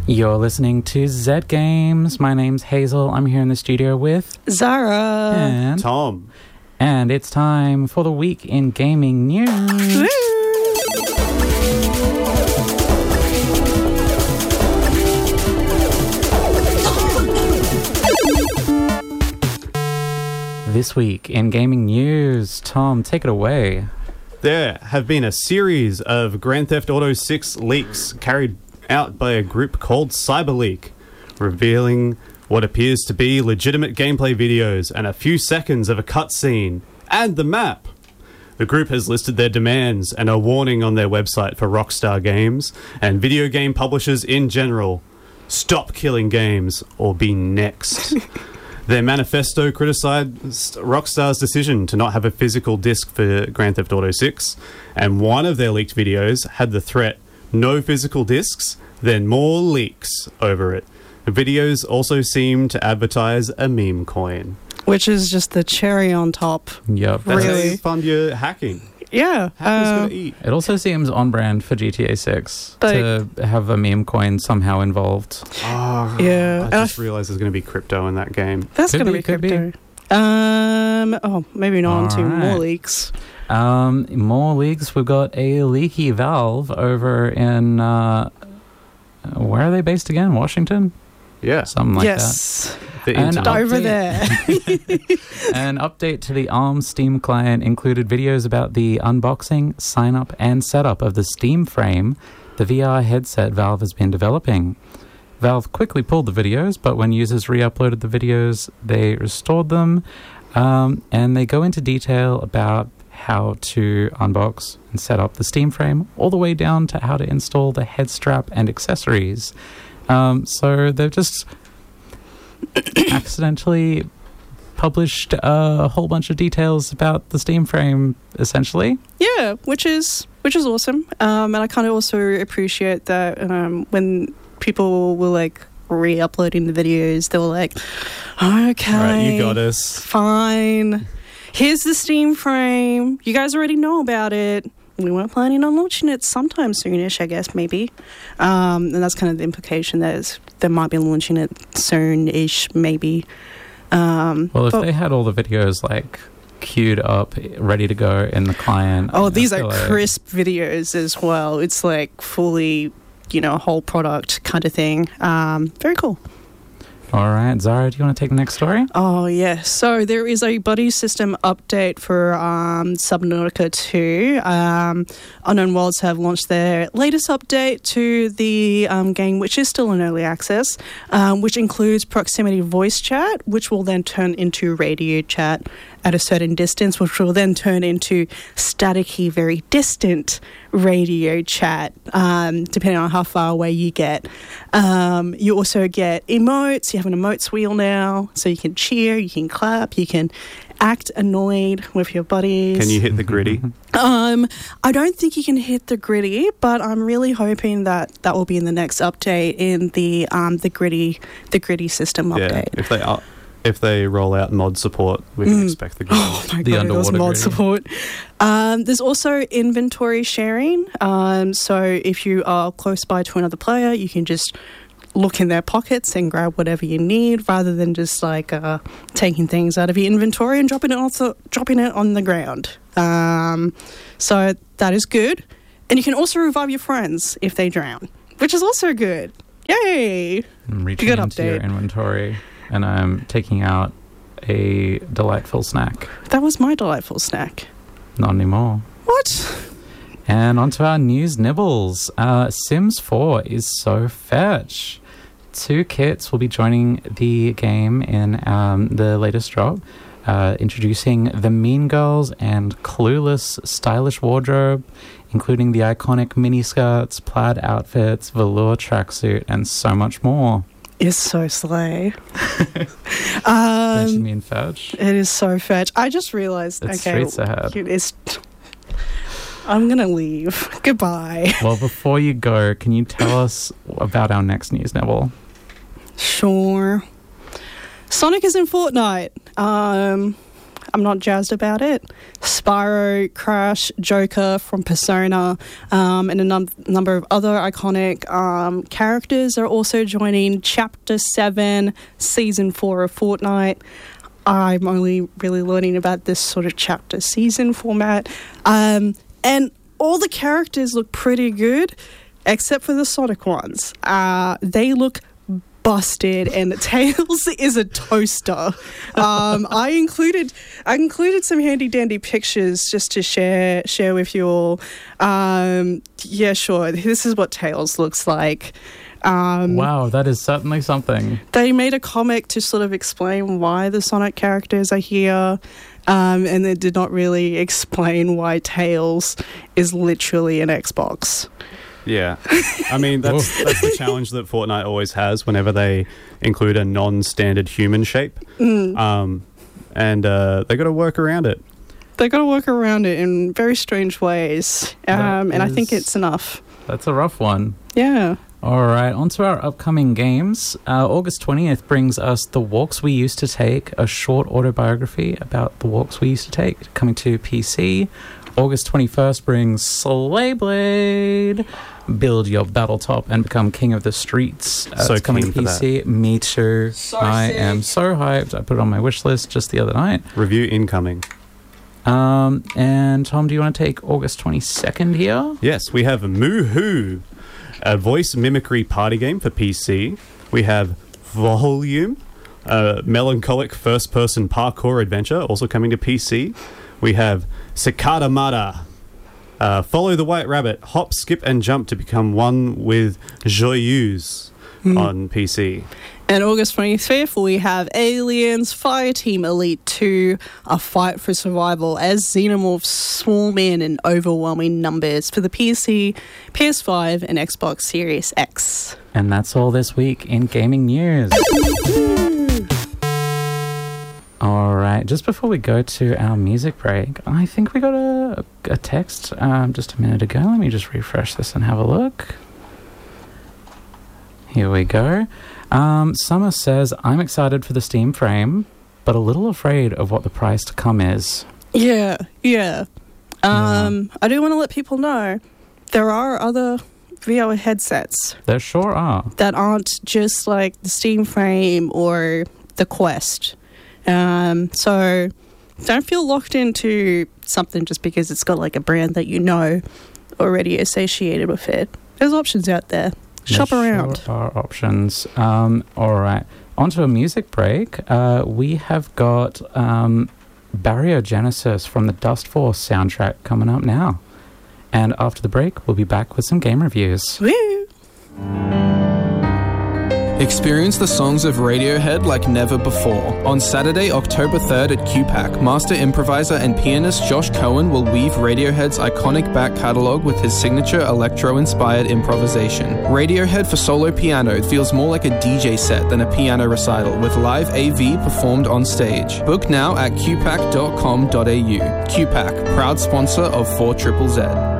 You're listening to Z Games. My name's Hazel. I'm here in the studio with Zara and Tom. And it's time for the week in gaming news. Woo! This week in gaming news, Tom, take it away. There have been a series of Grand Theft Auto 6 leaks carried out by a group called CyberLeak, revealing what appears to be legitimate gameplay videos and a few seconds of a cutscene and the map. The group has listed their demands and a warning on their website for Rockstar Games and video game publishers in general. Stop killing games or be next. Their manifesto criticised Rockstar's decision to not have a physical disc for Grand Theft Auto 6, and one of their leaked videos had the threat, no physical discs, then more leaks over it. The videos also seem to advertise a meme coin. Which is just the cherry on top. Yep. That's how Really? you fund your hacking. Yeah. Hackers gotta eat. It also seems on brand for GTA 6 Like- to have a meme coin somehow involved. Oh, Yeah. I just realised there's going to be crypto in that game. That's Could going to be, be could be. crypto. Maybe not on to more Alright. leaks. More leaks. We've got a leaky Valve over in... where are they based again? Washington? Yeah. Something like Yes. The And internet. Over update. there. An update to the ARM Steam client included videos about the unboxing, sign-up, and setup of the Steam Frame, the VR headset Valve has been developing. Valve quickly pulled the videos, but when users re-uploaded the videos, they restored them, and they go into detail about how to unbox and set up the Steam Frame, all the way down to how to install the head strap and accessories. So they've just accidentally published a whole bunch of details about the Steam Frame, essentially. Yeah, which is awesome. And I kind of also appreciate that when people were like re-uploading the videos, they were like, okay, All right, you got us. fine. Here's the Steam Frame. You guys already know about it. We weren't planning on launching it sometime soonish, I guess, maybe. And that's kind of the implication that they might be launching it soon-ish, maybe. Well, if they had all the videos like queued up, ready to go in the client. Oh, I these are feel like- crisp videos as well. It's like fully, whole product kind of thing. Very cool. All right, Zara, do you want to take the next story? Oh, yeah. So there is a buddy system update for Subnautica 2. Unknown Worlds have launched their latest update to the game, which is still in early access, which includes proximity voice chat, which will then turn into radio chat at a certain distance, which will then turn into staticky, very distant radio chat, depending on how far away you get. You also get emotes. You have an emotes wheel now, so you can cheer, you can clap, you can act annoyed with your buddies. Can you hit the gritty? I don't think you can hit the gritty, but I'm really hoping that will be in the next update in the gritty system update. Yeah, if they roll out mod support, we can expect the gritty. Oh my The god, it was underwater mod gritty. support. There's also inventory sharing. So if you are close by to another player, you can just look in their pockets and grab whatever you need, rather than just like taking things out of your inventory and dropping it on the ground. So that is good. And you can also revive your friends if they drown, which is also good. Yay! I'm reaching Good into your update. inventory, and I'm taking out a delightful snack. That was my delightful snack. Not anymore. What? And onto our news nibbles. Sims 4 is so fetch. 2 kits will be joining the game in the latest drop, introducing the Mean Girls and Clueless stylish wardrobe, including the iconic miniskirts, plaid outfits, velour tracksuit, and so much more. It's so slay. Don't you mean fetch? It is so fetch. I just realised. It's okay, streets ahead. I'm gonna leave. Goodbye. Well, before you go, can you tell us about our next news nibble? Sure. Sonic is in Fortnite. I'm not jazzed about it. Spyro, Crash, Joker from Persona, and a number of other iconic characters are also joining Chapter 7, Season 4 of Fortnite. I'm only really learning about this sort of chapter season format. And all the characters look pretty good, except for the Sonic ones. They look busted, and Tails is a toaster. I included some handy dandy pictures just to share with you all. Yeah, sure. This is what Tails looks like. Wow, that is certainly something. They made a comic to sort of explain why the Sonic characters are here, and they did not really explain why Tails is literally an Xbox. Yeah. I mean, that's the challenge that Fortnite always has whenever they include a non-standard human shape. And they got to work around it. They got to work around it in very strange ways, and I think it's enough. That's a rough one. Yeah. All right, on to our upcoming games. August 20th brings us The Walks We Used to Take, a short autobiography about the walks we used to take, coming to PC. August 21st brings Slay Blade, build your battle top and become king of the streets. It's coming to PC. Me too. I am so hyped. I put it on my wish list just the other night. Review incoming. And Tom, do you want to take August 22nd here? Yes, we have Moo-Hoo, a voice mimicry party game for PC. We have Volume, a melancholic first-person parkour adventure, also coming to PC. We have Cicada Mada, follow the white rabbit, hop, skip, and jump to become one with Joyeuse on PC. And August 25th, we have Aliens Fireteam Elite 2, a fight for survival as xenomorphs swarm in overwhelming numbers for the PC, PS5, and Xbox Series X. And that's all this week in gaming news. All right, just before we go to our music break, I think we got a text just a minute ago. Let me just refresh this and have a look. Here we go. Summer says, I'm excited for the Steam frame, but a little afraid of what the price to come is. Yeah. I do want to let people know there are other VR headsets. There sure are. That aren't just like the Steam frame or the Quest. So don't feel locked into something just because it's got like a brand that you know already associated with it. There's options out there. Shop around. Sure are options. All right. On to a music break. We have got Barriogenesis from the Dust Force soundtrack coming up now. And after the break, we'll be back with some game reviews. Woo! Experience the songs of Radiohead like never before. On Saturday, October 3rd at QPAC, master improviser and pianist Josh Cohen will weave Radiohead's iconic back catalogue with his signature electro-inspired improvisation. Radiohead for solo piano feels more like a DJ set than a piano recital, with live AV performed on stage. Book now at qpac.com.au. QPAC, proud sponsor of 4ZZZ.